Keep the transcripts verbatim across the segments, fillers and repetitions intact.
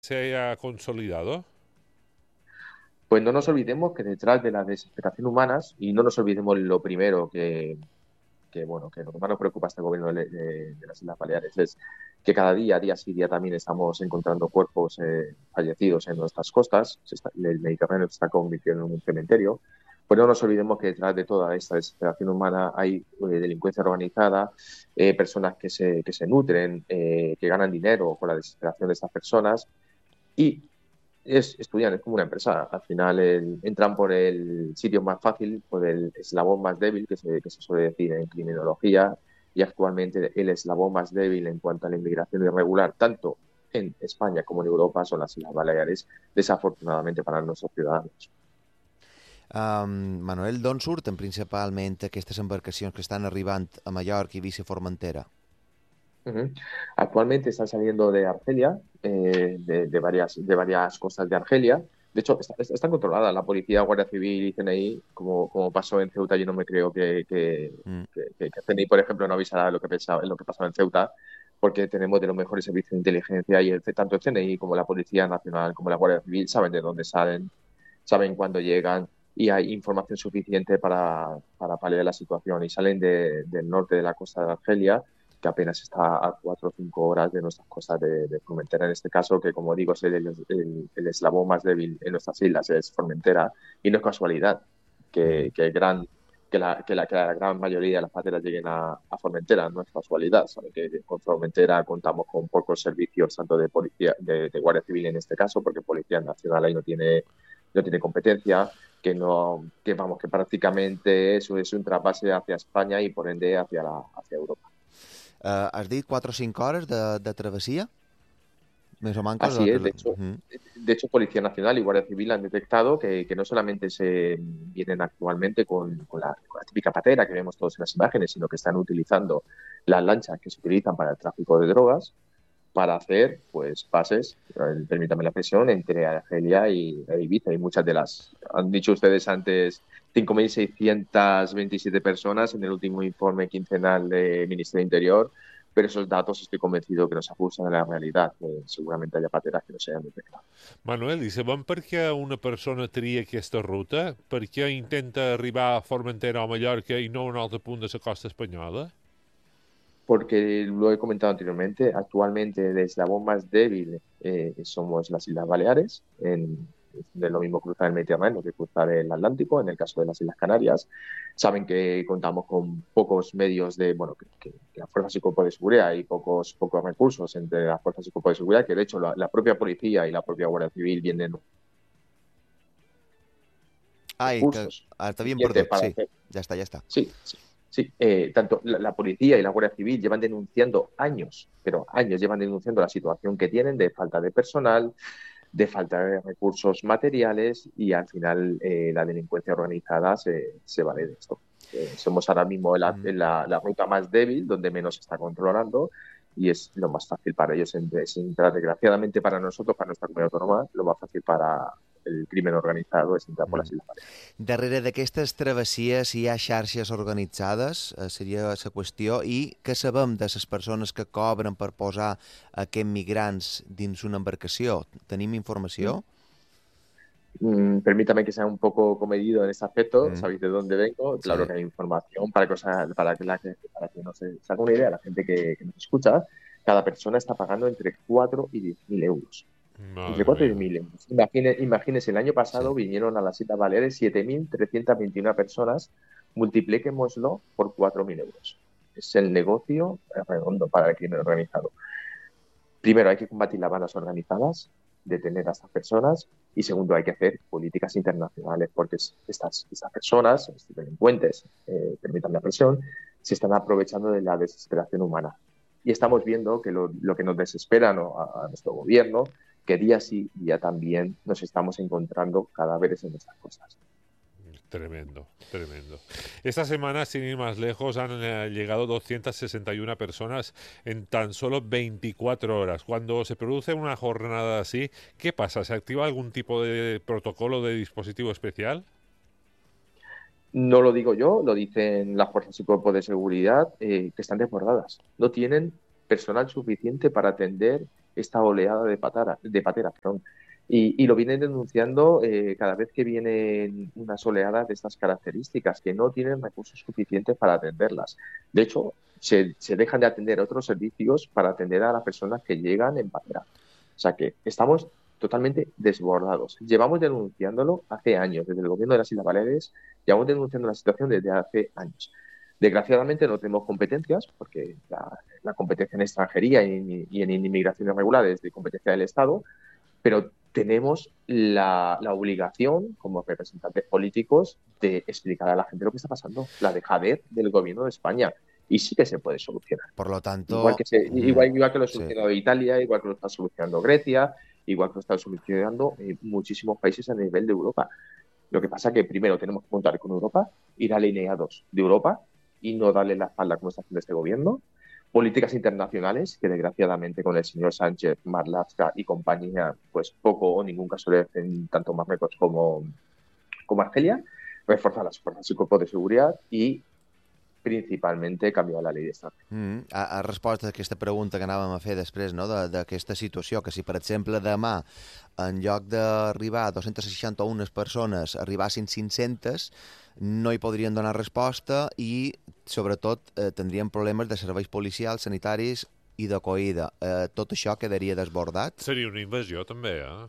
se haya consolidado? Pues no nos olvidemos que detrás de la desesperación humana, y no nos olvidemos lo primero que, que bueno, que lo que más nos preocupa a este gobierno de, de, de las Islas Baleares es que cada día, día sí, día también estamos encontrando cuerpos eh, fallecidos en nuestras costas. Se está, el Mediterráneo se está convirtiendo en un cementerio. Pues no nos olvidemos que detrás de toda esta desesperación humana hay eh, delincuencia organizada, eh, personas que se, que se nutren, eh, que ganan dinero con la desesperación de estas personas y es, estudian, es como una empresa. Al final el, entran por el sitio más fácil, por el eslabón más débil, que se, que se suele decir en criminología, y actualmente el eslabón más débil en cuanto a la inmigración irregular, tanto en España como en Europa, son las Islas Baleares, desafortunadamente para nuestros ciudadanos. Um, Manuel, d'on surten principalment aquestes embarcacions que estan arribant a Mallorca, Eivissa i Formentera? Uh -huh. Actualmente están saliendo de Argelia, eh, de, de, varias, de varias costas de Argelia. De hecho, está, están controladas la policía, Guardia Civil y C N I, como, como pasó en Ceuta. Yo no me creo que, que, Mm. que, que C N I, por ejemplo, no avisará lo que, pensaba, lo que pasaba en Ceuta, porque tenemos de los mejores servicios de inteligencia y el, tanto el C N I como la Policía Nacional como la Guardia Civil saben de dónde salen, saben cuándo llegan y hay información suficiente para, para paliar la situación. Y salen de, del norte de la costa de Argelia, que apenas está a cuatro o cinco horas de nuestras costas de, de Formentera, en este caso, que como digo es el, el, el eslabón más débil en nuestras islas, es Formentera, y no es casualidad Mm. que, que, el gran, que, la, que, la, que la gran mayoría de las pateras lleguen a, a Formentera, no es casualidad. Saben que con Formentera contamos con pocos servicios, tanto de policía, de, de Guardia Civil en este caso, porque Policía Nacional ahí no tiene, no tiene competencia, que no, que vamos, que prácticamente eso es un trasvase hacia España y por ende hacia, la, hacia Europa. Uh, has dit quatre o cinc hores de, de travessia? Més o manco? Así es, de Uh hecho, -huh. de hecho Policía Nacional y Guardia Civil han detectado que, que no solamente se vienen actualmente con, con, la, con la típica patera que vemos todos en las imágenes, sino que están utilizando las lanchas que se utilizan para el tráfico de drogas para hacer pues pases, eh, permítame la presión, entre Argelia y e Ibiza. Y muchas de las, han dicho ustedes antes, cinco mil seiscientas veintisiete personas en el último informe quincenal del Ministerio de Interior, pero esos datos estoy convencido que nos acusan de la realidad, que seguramente haya pateras que no se hayan detectado. Manuel, i sabem per què una persona tria aquesta ruta? Per què intenta arribar a Formentera o Mallorca i no a un altre punt de la costa espanyola? Porque lo he comentado anteriormente, actualmente el eslabón más débil eh, somos las Islas Baleares, en, de lo mismo cruzar el Mediterráneo que cruzar el Atlántico, en el caso de las Islas Canarias. Saben que contamos con pocos medios de, bueno, que, que, que las fuerzas y cuerpos de seguridad y pocos, pocos recursos entre las fuerzas y cuerpos de seguridad, que de hecho la, la propia policía y la propia Guardia Civil vienen Ai, que recursos ah, t'havíem suficientes perdut, para sí. hacer. Ja està, ja està. Sí, sí. Sí, eh, tanto la, la, policía y la Guardia Civil llevan denunciando años, pero años llevan denunciando la situación que tienen de falta de personal, de falta de recursos materiales y al final eh, la delincuencia organizada se, se vale de esto. Eh, somos ahora mismo la, Mm. la, la ruta más débil, donde menos se está controlando y es lo más fácil para ellos entrar. Desgraciadamente para nosotros, para nuestra comunidad autónoma, lo más fácil para el crimen organizado es entrar por Mm. las Islas Baleares. Darrere d'aquestes travessies hi ha xarxes organitzades, eh, seria la qüestió, i què sabem de les persones que cobren per posar aquests migrants dins una embarcació? Tenim informació? Mm, permítame que sea un poco comedido en ese aspecto. Mm. ¿Sabéis de dónde vengo? Claro Sí. que hay información para que, para que, la, para que no se, se haga una idea, la gente que, que nos escucha, cada persona está pagando entre cuatro y diez mil euros. Entre Madre cuatro y diez mía. mil euros. Imagine, imagínese, el año pasado Sí. vinieron a las Islas Baleares siete mil trescientas veintiuna personas, multipliquémoslo por cuatro mil euros. Es el negocio redondo para el crimen organizado. Primero, hay que combatir las bandas organizadas, detener a estas personas y segundo, hay que hacer políticas internacionales porque estas, estas personas, estos delincuentes, eh, permitan la presión, se están aprovechando de la desesperación humana. Y estamos viendo que lo, lo que nos desespera, ¿no?, a, a nuestro gobierno, que día sí, día también nos estamos encontrando cadáveres en nuestras costas. Tremendo, tremendo. Esta semana, sin ir más lejos, han eh, llegado doscientas sesenta y una personas en tan solo veinticuatro horas. Cuando se produce una jornada así, ¿qué pasa? ¿Se activa algún tipo de protocolo de dispositivo especial? No lo digo yo, lo dicen las fuerzas y cuerpos de seguridad, eh, que están desbordadas. No tienen personal suficiente para atender esta oleada de, patara, de pateras. Perdón. Y, y lo vienen denunciando eh, cada vez que vienen unas oleadas de estas características, que no tienen recursos suficientes para atenderlas. De hecho, se, se dejan de atender otros servicios para atender a las personas que llegan en patera. O sea que estamos totalmente desbordados. Llevamos denunciándolo hace años, desde el gobierno de las Islas Baleares, llevamos denunciando la situación desde hace años. Desgraciadamente no tenemos competencias, porque la, la competencia en extranjería y, y en inmigración irregular es de competencia del Estado, pero tenemos la, la obligación, como representantes políticos, de explicar a la gente lo que está pasando, la dejadez del gobierno de España. Y sí que se puede solucionar. Por lo tanto... Igual que, se, igual, igual que lo ha sí. solucionado Italia, igual que lo está solucionando Grecia, igual que lo están solucionando eh, muchísimos países a nivel de Europa. Lo que pasa es que primero tenemos que contar con Europa, ir alineados de Europa y no darle la espalda como está haciendo este gobierno. Políticas internacionales, que desgraciadamente con el señor Sánchez, Marlaska y compañía, pues poco o ningún caso le hacen tanto Marruecos como, como Argelia. Reforzar las fuerzas y cuerpos de seguridad y principalmente canviar la llei d'estat. Mm, ha, ha respost a aquesta pregunta que anàvem a fer després, no?, d'aquesta situació, que si, per exemple, demà, en lloc d'arribar a dos-centes seixanta-una persones, arribassin cinc-centes, no hi podrien donar resposta i, sobretot, eh, tindrien problemes de serveis policials, sanitaris i d'acollida. Eh, tot això quedaria desbordat? Seria una invasió, també, eh?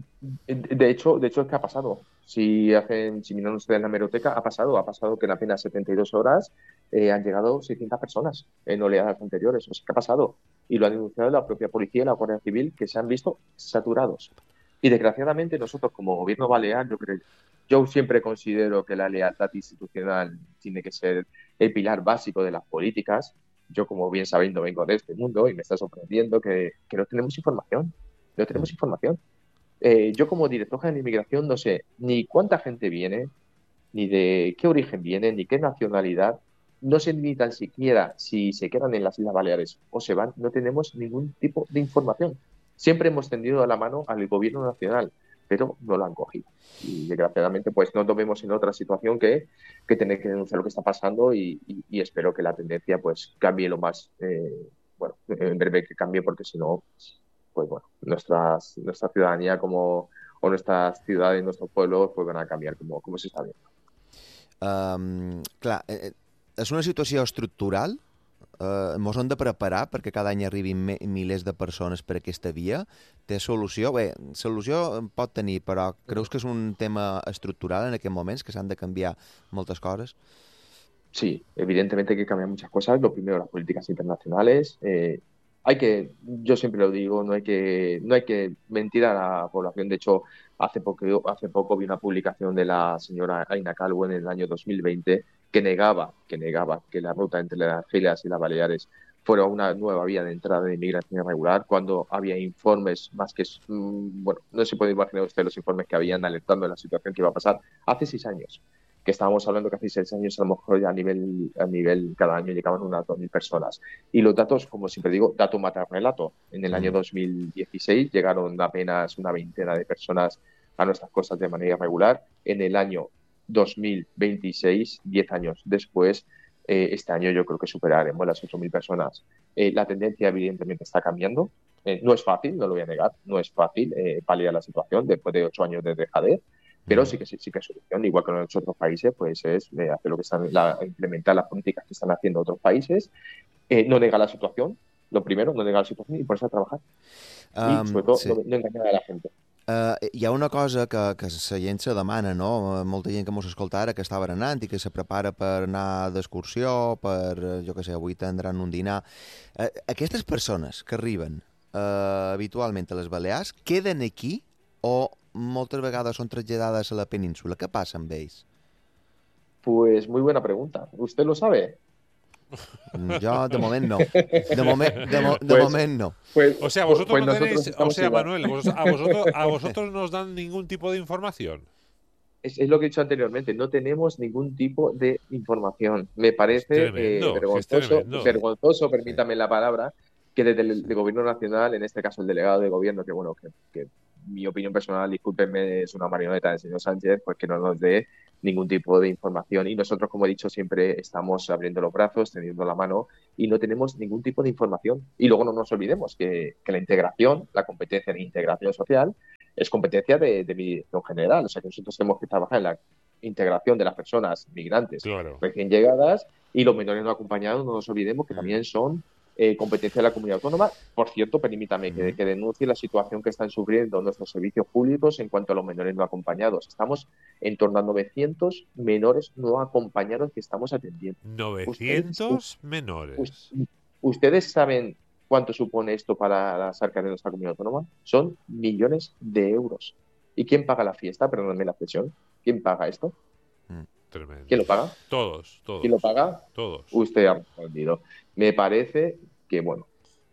De hecho, de hecho es que ha pasado. Si hacen, si miran ustedes en la hemeroteca, ha pasado, ha pasado que en apenas setenta y dos horas eh, han llegado seiscientas personas en oleadas anteriores. O sea, ¿qué ha pasado? Y lo han denunciado la propia policía y la Guardia Civil, que se han visto saturados. Y desgraciadamente nosotros como gobierno balear, yo creo, yo siempre considero que la lealtad institucional tiene que ser el pilar básico de las políticas. Yo, como bien sabéis, no vengo de este mundo y me está sorprendiendo que, que no tenemos información. No tenemos información. Eh, yo como director general de inmigración no sé ni cuánta gente viene, ni de qué origen viene, ni qué nacionalidad. No sé ni tan siquiera si se quedan en las Islas Baleares o se van. No tenemos ningún tipo de información. Siempre hemos tendido la mano al gobierno nacional, pero no lo han cogido. Y desgraciadamente pues no nos vemos en otra situación que, que tener que denunciar lo que está pasando y, y, y espero que la tendencia pues cambie lo más, eh, bueno, en breve que cambie, porque si no, pues bueno, nuestras, nuestra ciudadanía como, o nuestras ciudades, nuestros pueblos, pues van a cambiar como, como se está viendo. Um, clar, eh, és una situació estructural? Eh, mos hem de preparar perquè cada any arribin milers de persones per aquesta via? Té solució? Bé, solució pot tenir, però creus que és un tema estructural en aquests moments, que s'han de canviar moltes coses? Sí, evidentemente hay que cambiar muchas cosas. Lo primero, las políticas internacionales. Eh, hay que, yo siempre lo digo, no hay que, no hay que mentir a la población. De hecho, hace poco, hace poco vi una publicación de la señora Aina Calvo en el año dos mil veinte que negaba, que negaba que la ruta entre las Argelias y las Baleares fuera una nueva vía de entrada de inmigración irregular, cuando había informes más que, mmm, bueno, no se puede imaginar usted los informes que habían alertando de la situación que iba a pasar hace seis años. Que estábamos hablando que hace seis años a lo mejor ya a nivel, a nivel cada año llegaban unas dos mil personas. Y los datos, como siempre digo, dato mata relato. En el año dos mil dieciséis llegaron apenas una veintena de personas a nuestras costas de manera irregular. En el año dos mil veintiséis, diez años después, eh, este año yo creo que superaremos las ocho mil personas. Eh, la tendencia evidentemente está cambiando. Eh, no es fácil, no lo voy a negar, no es fácil eh, paliar la situación después de ocho años de dejadez. Pero sí que sí, sí que es solución, igual que en los otros países, pues es eh, hacer lo que están, la, implementar las políticas que están haciendo otros países, eh, no negar la situación, lo primero, no negar la situación y ponerse a trabajar. Um, y sobre todo, sí. no, no engañar a la gente. Uh, hi ha una cosa que, que la gent se demana, no? Molta gent que mos escolta ara que està berenant i que se prepara per anar d'excursió, per, jo què sé, avui tindran un dinar. Uh, aquestes persones que arriben uh, habitualment a les Balears queden aquí o moltes vegades son traslladades a la península? ¿Qué pasa amb ells? Pues muy buena pregunta. ¿Usted lo sabe? Yo de momento no. De, momen, de, mo, de pues, momento no. Pues, o sea, vosotros pues no tenéis, o sea, igual. Manuel, vos, a vosotros a vosotros no os dan ningún tipo de información. Es, es lo que he dicho anteriormente, no tenemos ningún tipo de información. Me parece tremendo, eh, vergonzoso, vergonzoso, permítame sí. la palabra, que desde el, el gobierno nacional, en este caso el delegado de gobierno, que bueno, que, que mi opinión personal, discúlpenme, es una marioneta del señor Sánchez, pues que no nos dé ningún tipo de información. Y nosotros, como he dicho, siempre estamos abriendo los brazos, tendiendo la mano y no tenemos ningún tipo de información. Y luego no nos olvidemos que, que la integración, la competencia de integración social, es competencia de, de migración general. O sea, que nosotros tenemos que trabajar en la integración de las personas migrantes Claro. recién llegadas y los menores no acompañados, no nos olvidemos que Mm. también son eh, competencia de la comunidad autónoma. Por cierto, permítame que, que denuncie la situación que están sufriendo nuestros servicios públicos en cuanto a los menores no acompañados. Estamos en torno a novecientos menores no acompañados que estamos atendiendo. novecientos Ustedes, menores. ¿Ustedes saben cuánto supone esto para las arcas de nuestra comunidad autónoma? Son millones de euros. ¿Y quién paga la fiesta? Perdónenme la expresión. ¿Quién paga esto? Tremendo. ¿Quién lo paga? Todos, todos. ¿Quién lo paga? Todos. Usted ha respondido. Me parece que, bueno,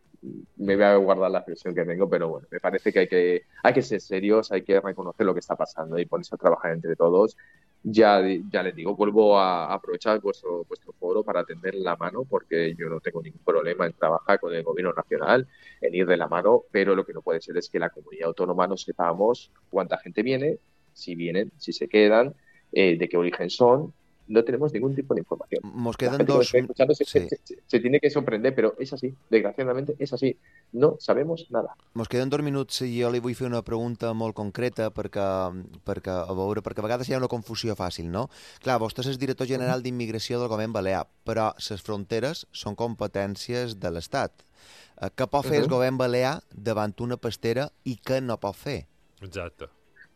me voy a guardar la expresión que tengo, pero bueno, me parece que hay que, hay que ser serios, hay que reconocer lo que está pasando y ponerse a trabajar entre todos. Ya, ya les digo, vuelvo a aprovechar vuestro, vuestro foro para tender la mano, porque yo no tengo ningún problema en trabajar con el gobierno nacional, en ir de la mano, pero lo que no puede ser es que la comunidad autónoma no sepamos cuánta gente viene, si vienen, si se quedan, eh, de qué origen son. No tenemos ningún tipo de información. Nos La queden gente que me dos... está escuchando se, Sí. se, se, se tiene que sorprender, però és així, desgraciadamente és així. No sabemos nada. Mos queden dos minuts i jo li vull fer una pregunta molt concreta perquè, perquè, a veure, perquè a vegades hi ha una confusió fàcil, no? Clar, vostè és director general d'immigració del govern balear, però les fronteres són competències de l'Estat. Què pot fer uh -huh. el govern balear davant una pastera i què no pot fer? Exacte.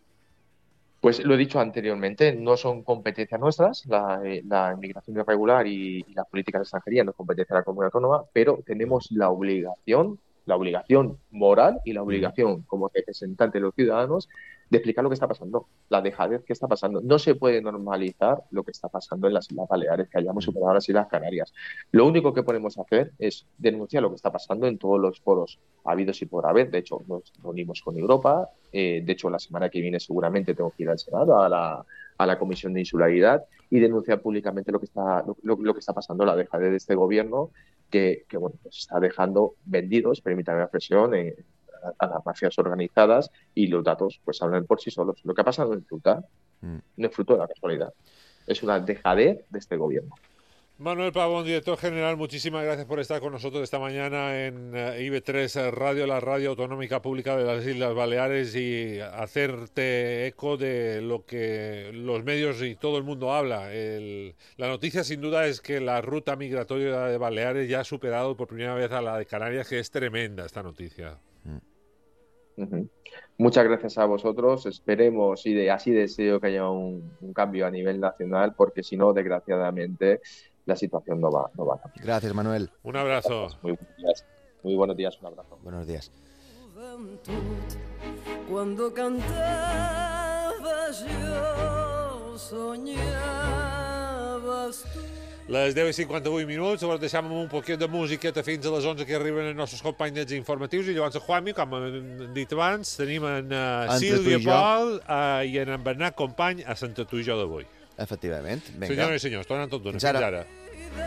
Pues lo he dicho anteriormente, no son competencias nuestras, la, eh, la inmigración irregular y, y las políticas de extranjería no es competencia de la comunidad autónoma, pero tenemos la obligación, la obligación moral y la obligación como representante de los ciudadanos de explicar lo que está pasando, la dejadez que está pasando. No se puede normalizar lo que está pasando en las Islas Baleares, que hayamos superado las Islas Canarias. Lo único que podemos hacer es denunciar lo que está pasando en todos los foros habidos y por haber. De hecho, nos reunimos con Europa. Eh, de hecho, la semana que viene seguramente tengo que ir al Senado, a la, a la Comisión de Insularidad, y denunciar públicamente lo que está, lo, lo que está pasando, la dejadez de este gobierno, que, que bueno, pues está dejando vendidos, permítame la expresión, eh, a, a las mafias organizadas, y los datos pues hablan por sí solos. Lo que ha pasado en Ceuta mm. no es fruto de la casualidad, es una dejadez de este gobierno. Manuel Pavón, director general, muchísimas gracias por estar con nosotros esta mañana en I B tres Radio, la radio autonómica pública de las Islas Baleares, y hacerte eco de lo que los medios y todo el mundo habla. El, la noticia sin duda es que la ruta migratoria de Baleares ya ha superado por primera vez a la de Canarias, que es tremenda esta noticia. Uh-huh. Muchas gracias a vosotros. Esperemos y de, así deseo que haya un, un cambio a nivel nacional, porque si no, desgraciadamente, la situación no va, no va a cambiar. Gracias, Manuel. Un abrazo. Muy buenos días. Muy buenos días, un abrazo. Buenos días. Cuando cantabas yo soñabas tú. Les deu i cinquanta-vuit minuts, llavors deixem un poquet de musiqueta fins a les onze que arriben els nostres companys informatius, i llavors a Juanmi, com hem dit abans, tenim en uh, Sílvia Pol uh, i en Bernat Company a Santa Tuïjó d'avui. Efectivament. Vinga. Senyores i senyors, tornem tot d'una. Fins ara. Fins ara.